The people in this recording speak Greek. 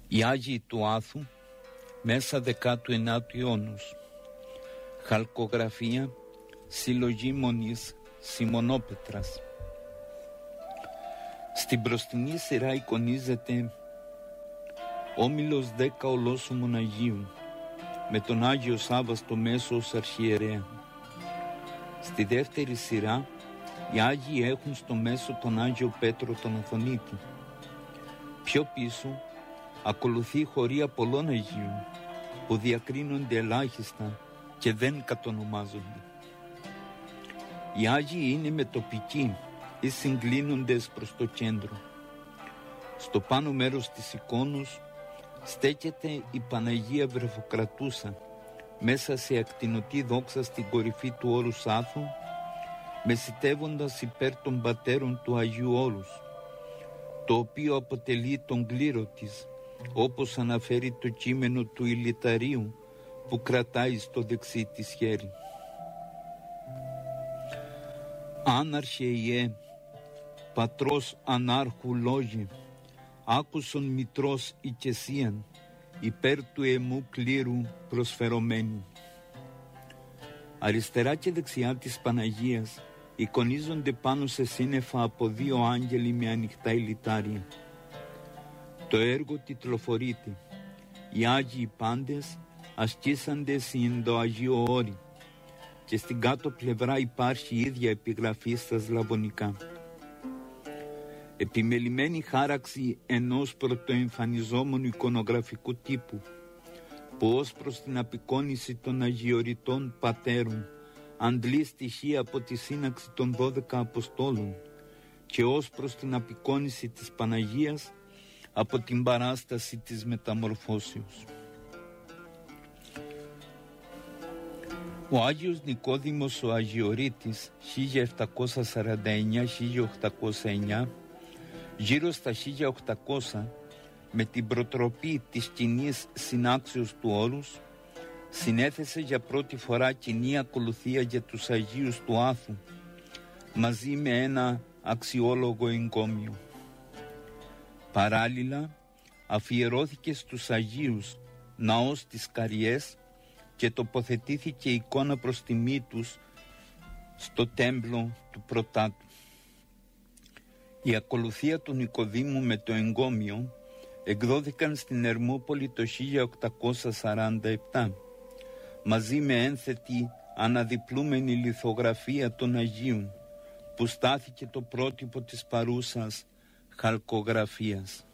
Οι Άγιοι του Άθου μέσα 19ου αιώνος. Χαλκογραφία, συλλογή Μονής Σιμωνόπετρας. Στην μπροστινή σειρά εικονίζεται όμιλος 10 ολόσωμων Αγίων με τον Άγιο Σάββα στο μέσο ως αρχιερέα. Στη δεύτερη σειρά οι Άγιοι έχουν στο μέσο τον Άγιο Πέτρο τον Αθωνίτη. Πιο πίσω ακολουθεί χωρία πολλών Αγίων που διακρίνονται ελάχιστα και δεν κατονομάζονται. Οι Άγιοι είναι μετοπικοί ή συγκλίνοντες προς το κέντρο. Στο πάνω μέρος της εικόνος στέκεται η Παναγία Βρεφοκρατούσα μέσα σε ακτινωτή δόξα στην κορυφή του όρους Άθου, μεσητεύοντας υπέρ των πατέρων του Αγίου Όρους, το οποίο αποτελεί τον κλήρο της, όπως αναφέρει το κείμενο του Ηλιταρίου που κρατάει στο δεξί της χέρι. Άναρχε Ιε, πατρός ανάρχου λόγε, άκουσον μητρός οικεσίαν, υπέρ του εμού κλήρου προσφερωμένη. Αριστερά και δεξιά της Παναγίας εικονίζονται πάνω σε σύννεφα από 2 άγγελοι με ανοιχτά ηλιτάρια. Το έργο τιτλοφορείται «Οι Άγιοι πάντες ασκήσανται συν το Αγίο Όρη» και στην κάτω πλευρά υπάρχει η ίδια επιγραφή στα σλαβωνικά. Επιμελημένη χάραξη ενός πρωτοεμφανιζόμενου εικονογραφικού τύπου που ως προς την απεικόνηση των αγιοριτών πατέρων αντλεί στοιχεία από τη σύναξη των 12 Αποστόλων και ως προς την απεικόνηση της Παναγίας από την παράσταση της Μεταμορφώσεως. Ο Άγιος Νικόδημος ο Αγιορείτης 1749-1809, γύρω στα 1800, με την προτροπή της κοινής συνάξεως του όρους, συνέθεσε για πρώτη φορά κοινή ακολουθία για τους Αγίους του Άθου, μαζί με ένα αξιόλογο εγκόμιο. Παράλληλα, αφιερώθηκε στους Αγίους ναός της Καριές και τοποθετήθηκε εικόνα προς τιμή τους στο τέμπλο του Πρωτάτου. Η ακολουθία του Νικοδήμου με το εγκόμιο εκδόθηκαν στην Ερμόπολη το 1847, μαζί με ένθετη αναδιπλούμενη λιθογραφία των Αγίων, που στάθηκε το πρότυπο της παρούσας χαλκογραφίας.